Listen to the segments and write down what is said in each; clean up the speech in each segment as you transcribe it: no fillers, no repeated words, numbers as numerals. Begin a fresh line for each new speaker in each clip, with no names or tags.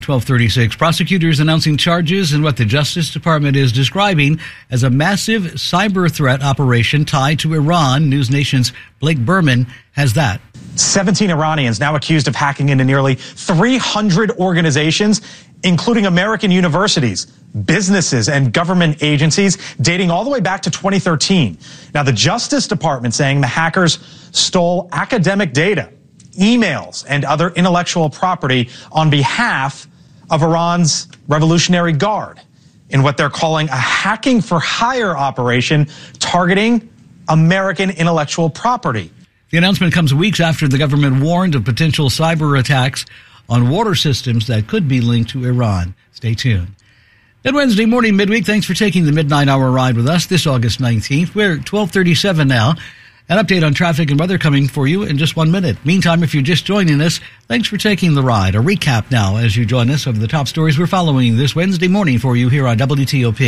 12:36. Prosecutors announcing charges in what the Justice Department is describing as a massive cyber threat operation tied to Iran. News Nation's Blake Berman has that.
17 Iranians now accused of hacking into nearly 300 organizations, including American universities, businesses, and government agencies, dating all the way back to 2013. Now, the Justice Department saying the hackers stole academic data, emails, and other intellectual property on behalf of Iran's Revolutionary Guard in what they're calling a hacking for hire operation targeting American intellectual property.
The announcement comes weeks after the government warned of potential cyber attacks on water systems that could be linked to Iran. Stay tuned. Good Wednesday morning, midweek. Thanks for taking the midnight hour ride with us this August 19th. We're at 12:37 now. An update on traffic and weather coming for you in just 1 minute. Meantime, if you're just joining us, thanks for taking the ride. A recap now as you join us of the top stories we're following this Wednesday morning for you here on WTOP.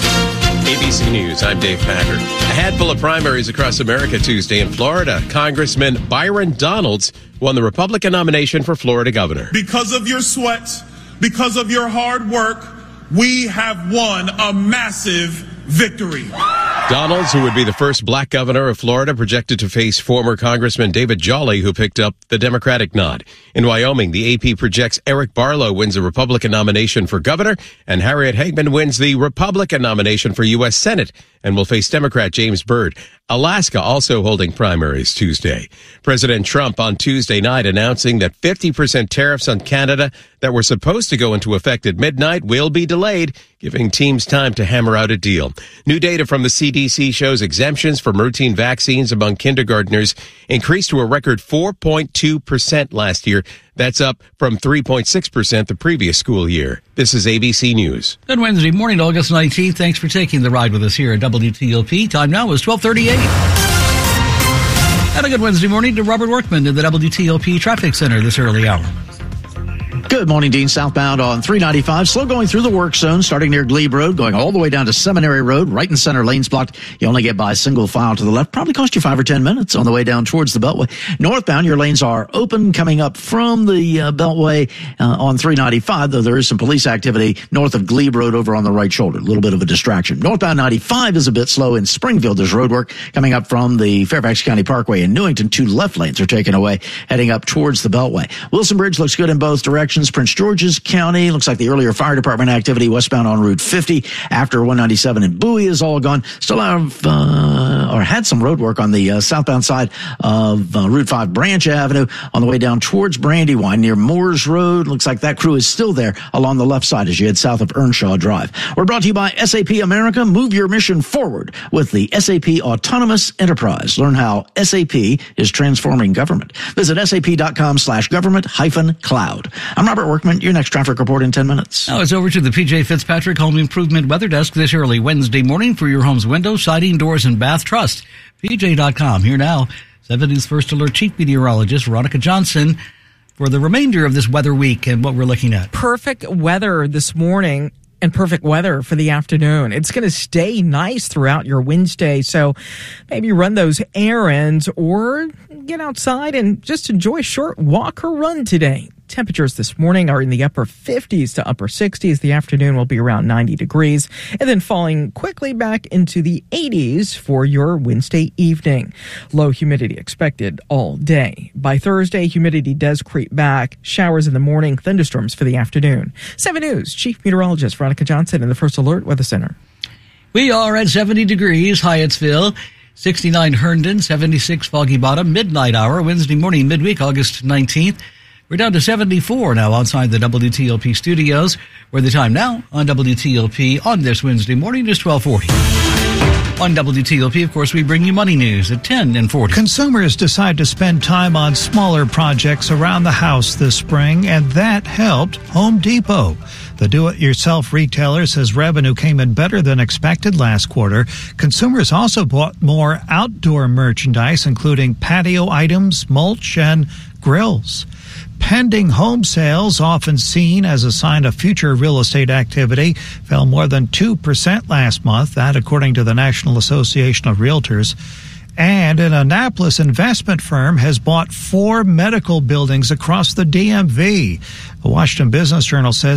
ABC News, I'm Dave Packard. A handful of primaries across America Tuesday in Florida. Congressman Byron Donalds won the Republican nomination for Florida governor.
Because of your sweat, because of your hard work, we have won a massive victory.
Donalds, who would be the first black governor of Florida, projected to face former Congressman David Jolly, who picked up the Democratic nod. In Wyoming, the AP projects Eric Barlow wins the Republican nomination for governor, and Harriet Hagman wins the Republican nomination for U.S. Senate and will face Democrat James Byrd. Alaska also holding primaries Tuesday. President Trump on Tuesday night announcing that 50% tariffs on Canada that were supposed to go into effect at midnight will be delayed, giving teams time to hammer out a deal. New data from the CDC shows exemptions from routine vaccines among kindergartners increased to a record 4.2% last year. That's up from 3.6% the previous school year. This is ABC News.
Good Wednesday morning, August 19th. Thanks for taking the ride with us here at WTOP. Time now is 12:38. And a good Wednesday morning to Robert Workman in the WTOP Traffic Center this early hour.
Good morning, Dean. Southbound on 395. Slow going through the work zone, starting near Glebe Road, going all the way down to Seminary Road. Right and center lanes blocked. You only get by single file to the left. Probably cost you 5 or 10 minutes on the way down towards the Beltway. Northbound, your lanes are open coming up from the Beltway on 395, though there is some police activity north of Glebe Road over on the right shoulder. A little bit of a distraction. Northbound 95 is a bit slow in Springfield. There's road work coming up from the Fairfax County Parkway in Newington. 2 left lanes are taken away, heading up towards the Beltway. Wilson Bridge looks good in both directions. Prince George's County, looks like the earlier fire department activity westbound on Route 50 after 197 in Bowie is all gone. Still have, or had some road work on the southbound side of Route 5 Branch Avenue on the way down towards Brandywine near Moores Road. Looks like that crew is still there along the left side as you head south of Earnshaw Drive. We're brought to you by SAP America. Move your mission forward with the SAP Autonomous Enterprise. Learn how SAP is transforming government. Visit sap.com/government-cloud. I'm Robert Workman. Your next traffic report in 10 minutes.
Now it's over to the PJ Fitzpatrick Home Improvement Weather Desk this early Wednesday morning for your home's windows, siding, doors, and bath trust. PJ.com. Here now, 7 News First Alert Chief Meteorologist Veronica Johnson for the remainder of this weather week and what we're looking at.
Perfect weather this morning and perfect weather for the afternoon. It's going to stay nice throughout your Wednesday, so maybe run those errands or get outside and just enjoy a short walk or run today. Temperatures this morning are in the upper 50s to upper 60s. The afternoon will be around 90 degrees and then falling quickly back into the 80s for your Wednesday evening. Low humidity expected all day. By Thursday, humidity does creep back. Showers in the morning, thunderstorms for the afternoon. 7 News Chief Meteorologist Veronica Johnson in the First Alert Weather Center.
We are at 70 degrees, Hyattsville. 69 Herndon, 76 Foggy Bottom, midnight hour, Wednesday morning, midweek, August 19th. We're down to 74 now outside the WTOP studios, where the time now on WTOP on this Wednesday morning is 12:40. On WTOP, of course, we bring you money news at 10 and 40.
Consumers decide to spend time on smaller projects around the house this spring, and that helped Home Depot. The do-it-yourself retailer says revenue came in better than expected last quarter. Consumers also bought more outdoor merchandise, including patio items, mulch, and grills. Pending home sales, often seen as a sign of future real estate activity, fell more than 2% last month. That, according to the National Association of Realtors. And an Annapolis investment firm has bought 4 medical buildings across the DMV. The Washington Business Journal says